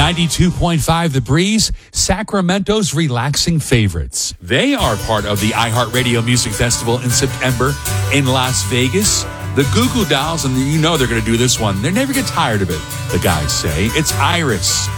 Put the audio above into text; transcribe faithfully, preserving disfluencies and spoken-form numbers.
ninety-two point five The Breeze, Sacramento's relaxing favorites. They are part of the iHeartRadio Music Festival in September in Las Vegas. The Goo Goo Dolls, and you know they're going to do this one. They never get tired of it, the guys say. It's Iris